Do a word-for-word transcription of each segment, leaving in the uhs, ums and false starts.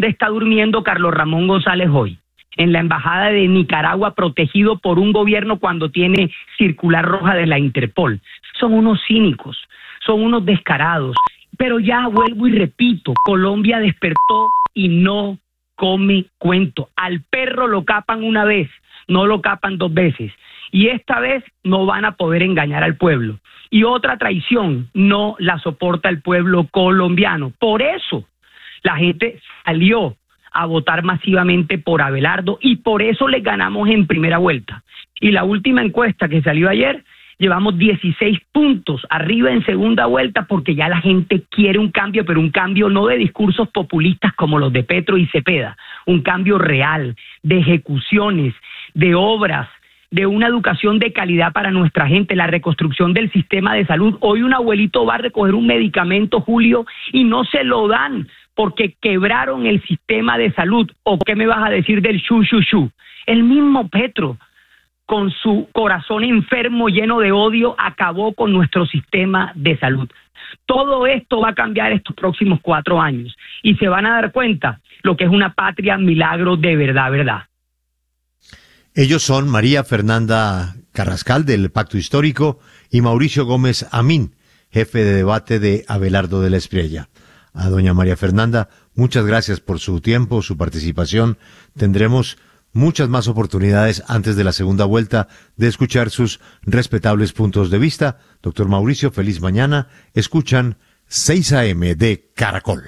¿Dónde está durmiendo Carlos Ramón González hoy? En la embajada de Nicaragua, protegido por un gobierno cuando tiene circular roja de la Interpol. Son unos cínicos, son unos descarados. Pero ya vuelvo y repito, Colombia despertó y no come cuento. Al perro lo capan una vez, no lo capan dos veces. Y esta vez no van a poder engañar al pueblo. Y otra traición no la soporta el pueblo colombiano. Por eso la gente salió a votar masivamente por Abelardo y por eso les ganamos en primera vuelta. Y la última encuesta que salió ayer, llevamos dieciséis puntos arriba en segunda vuelta porque ya la gente quiere un cambio, pero un cambio no de discursos populistas como los de Petro y Cepeda, un cambio real, de ejecuciones, de obras, de una educación de calidad para nuestra gente, la reconstrucción del sistema de salud. Hoy un abuelito va a recoger un medicamento, Julio, y no se lo dan porque quebraron el sistema de salud. ¿O qué me vas a decir del shu, shu, shu? El mismo Petro, con su corazón enfermo, lleno de odio, acabó con nuestro sistema de salud. Todo esto va a cambiar estos próximos cuatro años y se van a dar cuenta lo que es una patria milagro de verdad, verdad. Ellos son María Fernanda Carrascal del Pacto Histórico y Mauricio Gómez Amín, jefe de debate de Abelardo de la Espriella. A doña María Fernanda, muchas gracias por su tiempo, su participación. Tendremos muchas más oportunidades antes de la segunda vuelta de escuchar sus respetables puntos de vista. Doctor Mauricio, feliz mañana. Escuchan seis a eme de Caracol.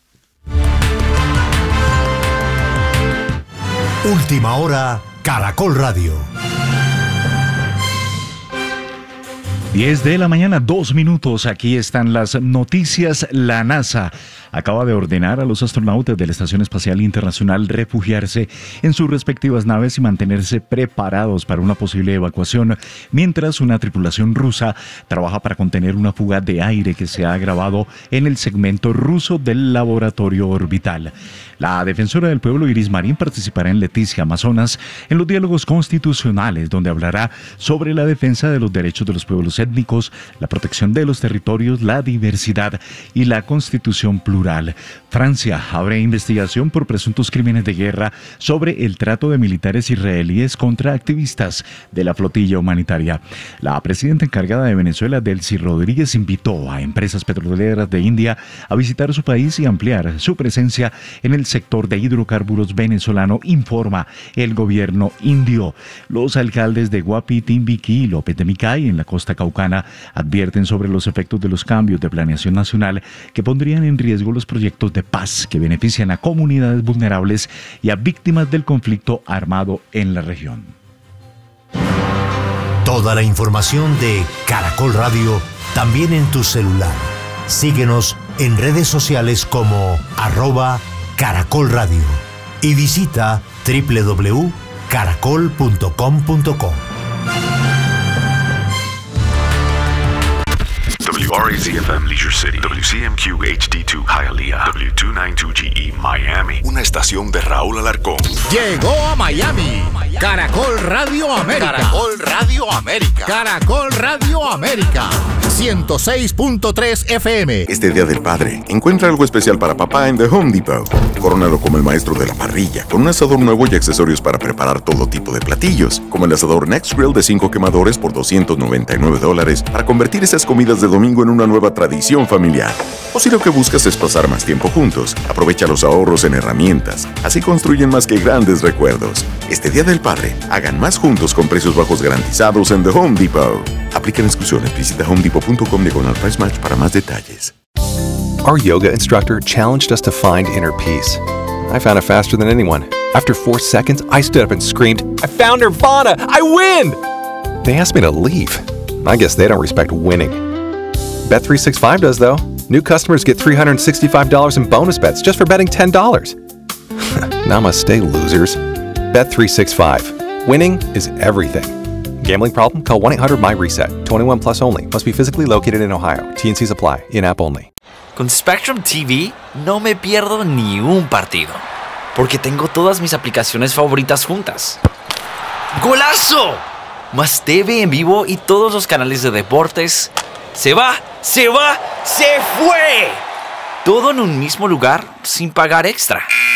Última hora, Caracol Radio. diez de la mañana, dos minutos. Aquí están las noticias. La NASA acaba de ordenar a los astronautas de la Estación Espacial Internacional refugiarse en sus respectivas naves y mantenerse preparados para una posible evacuación, mientras una tripulación rusa trabaja para contener una fuga de aire que se ha agravado en el segmento ruso del laboratorio orbital. La defensora del pueblo Iris Marín participará en Leticia, Amazonas, en los diálogos constitucionales, donde hablará sobre la defensa de los derechos de los pueblos étnicos, la protección de los territorios, la diversidad y la constitución plural. Francia abre investigación por presuntos crímenes de guerra sobre el trato de militares israelíes contra activistas de la flotilla humanitaria. La presidenta encargada de Venezuela, Delcy Rodríguez, invitó a empresas petroleras de India a visitar su país y ampliar su presencia en el sector de hidrocarburos venezolano, informa el gobierno indio. Los alcaldes de Guapi, Timbiquí y López de Micay, en la costa caucana, advierten sobre los efectos de los cambios de planeación nacional que pondrían en riesgo los proyectos de paz que benefician a comunidades vulnerables y a víctimas del conflicto armado en la región. Toda la información de Caracol Radio también en tu celular. Síguenos en redes sociales como arroba Caracol Radio y visita doble u doble u doble u punto caracol punto com punto co. W R A Z F M Leisure City, W C M Q H D dos Hialeah, W doscientos noventa y dos G E Miami. Una estación de Raúl Alarcón. Llegó a Miami Caracol Radio América. Caracol Radio América. Caracol Radio América. ciento seis punto tres F M. Este Día del Padre, encuentra algo especial para papá en The Home Depot. Corónalo como el maestro de la parrilla, con un asador nuevo y accesorios para preparar todo tipo de platillos, como el asador Next Grill de cinco quemadores por doscientos noventa y nueve dólares, para convertir esas comidas de domingo en una nueva tradición familiar. O si lo que buscas es pasar más tiempo juntos, aprovecha los ahorros en herramientas. Así construyen más que grandes recuerdos. Este Día del Padre, hagan más juntos con precios bajos garantizados en The Home Depot. Aplican exclusiones. Visita home depot punto com diagonal price match para más detalles. Our yoga instructor challenged us to find inner peace. I found it faster than anyone. After four seconds, I stood up and screamed, "I found Nirvana! I win!" They asked me to leave. I guess they don't respect winning. Bet three sixty-five does, though. New customers get three hundred sixty-five dollars in bonus bets just for betting ten dollars. Namaste, losers. Bet three sixty-five. Winning is everything. Gambling problem? Call one eight hundred my reset. twenty-one plus only. Must be physically located in Ohio. T and C's apply. In-app only. Con Spectrum T V no me pierdo ni un partido, porque tengo todas mis aplicaciones favoritas juntas. ¡Golazo! Más T V en vivo y todos los canales de deportes. ¡Se va! ¡Se va! ¡Se fue! Todo en un mismo lugar sin pagar extra.